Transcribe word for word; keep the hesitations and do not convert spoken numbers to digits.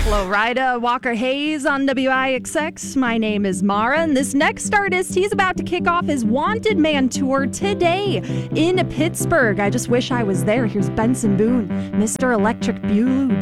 Florida Walker Hayes on W I X X. My name is Mara, and this next artist, he's about to kick off his Wanted Man tour today in Pittsburgh. I just wish I was there. Here's Benson Boone, Mister Electric Blue.